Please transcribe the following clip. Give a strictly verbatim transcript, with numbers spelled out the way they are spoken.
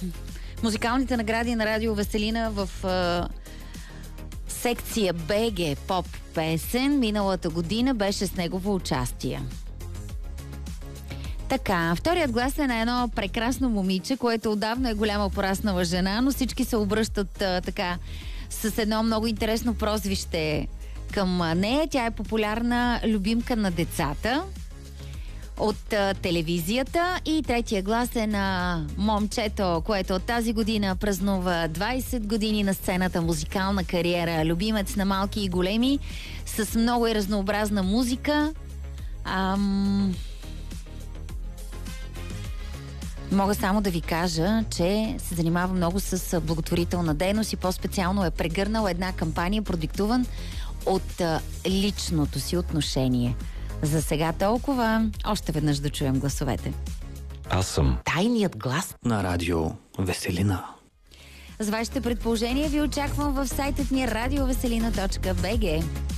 музикалните награди на Радио Веселина в а, секция БГ Поп песен миналата година беше с негово участие. Така, вторият глас е на едно прекрасно момиче, което отдавна е голяма пораснала жена, но всички се обръщат а, така с едно много интересно прозвище към нея. Тя е популярна любимка на децата от а, телевизията. И третия глас е на момчето, което от тази година празнува двайсет години на сцената, музикална кариера, любимец на малки и големи, с много и разнообразна музика. Ам... Мога само да ви кажа, че се занимава много с благотворителна дейност и по-специално е прегърнал една кампания, продиктуван от а, личното си отношение. За сега толкова. Още веднъж да чуем гласовете. Аз съм тайният глас на Радио Веселина. С вашите предположения ви очаквам в сайтът ни радиовеселина точка би джи.